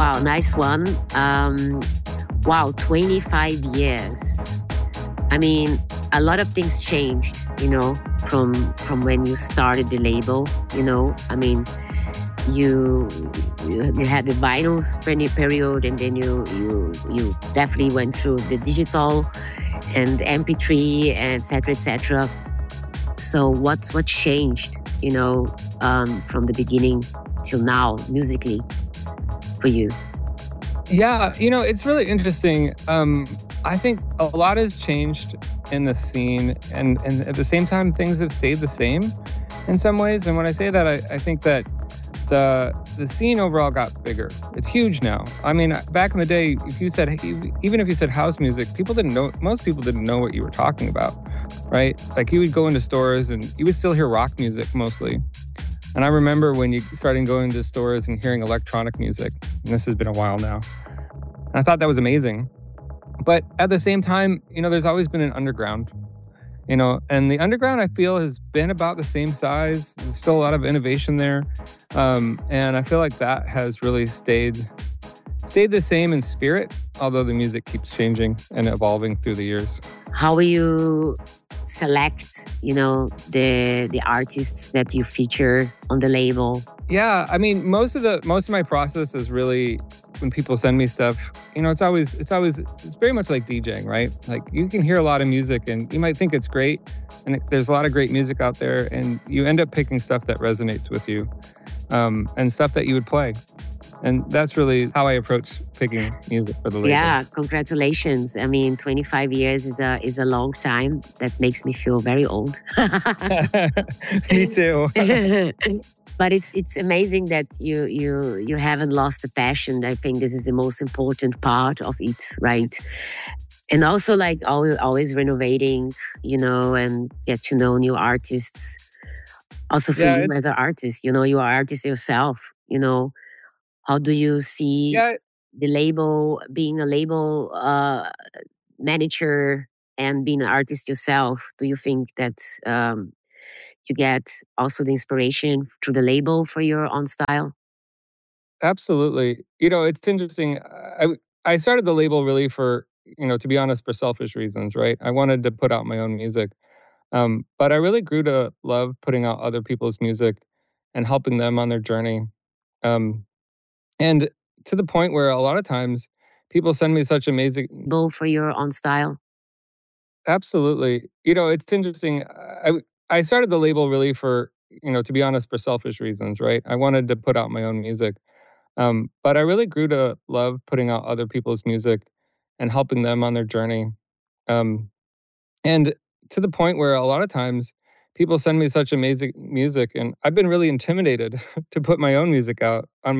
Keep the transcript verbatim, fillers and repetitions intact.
Wow, nice one. Um, wow, twenty-five years. I mean, a lot of things changed, you know, from from when you started the label, you know. I mean, you you, you had the vinyls peri- period, and then you you you definitely went through the digital and M P three, and et cetera, et cetera. So what's what changed, you know, um, from the beginning till now, musically, for you? Yeah, you know, it's really interesting. Um, I think a lot has changed in the scene, and and at the same time, things have stayed the same in some ways. And when I say that, I, I think that the the scene overall got bigger. It's huge now. I mean, back in the day, if you said even if you said house music, people didn't know. Most people didn't know what you were talking about, right? Like you would go into stores and you would still hear rock music mostly. And I remember when you started going to stores and hearing electronic music. And this has been a while now. And I thought that was amazing. But at the same time, you know, there's always been an underground, you know, and the underground I feel has been about the same size. There's still a lot of innovation there. Um, and I feel like that has really stayed stayed the same in spirit, although the music keeps changing and evolving through the years. How will you select, you know, the the artists that you feature on the label? Yeah, I mean, most of the most of my process is really when people send me stuff, you know, it's always it's always it's very much like DJing, right? Like you can hear a lot of music and you might think it's great, and it, there's a lot of great music out there, and you end up picking stuff that resonates with you, um, and stuff that you would play. And that's really how I approach picking music for the label. Yeah, congratulations. I mean, twenty-five years is a is a long time. That makes me feel very old. Me too. But it's it's amazing that you you you haven't lost the passion. I think this is the most important part of it, right? And also, like always, always renovating, you know, and get to know new artists. Also, for Yeah, you it's as an artist, you know, you are artist yourself. You know, how do you see yeah, the label, being a label uh, manager and being an artist yourself? Do you think that um, you get also the inspiration through the label for your own style? absolutely. You know, it's interesting. I I started the label really for, you know, to be honest, for selfish reasons, right? I wanted to put out my own music. Um, but I really grew to love putting out other people's music and helping them on their journey. Um, and to the point where a lot of times people send me such amazing. Label for your own style? Absolutely. You know, it's interesting. I I started the label really for, you know, to be honest, for selfish reasons, right? I wanted to put out my own music. Um, but I really grew to love putting out other people's music and helping them on their journey. Um, and to the point where a lot of times people send me such amazing music, and I've been really intimidated to put my own music out on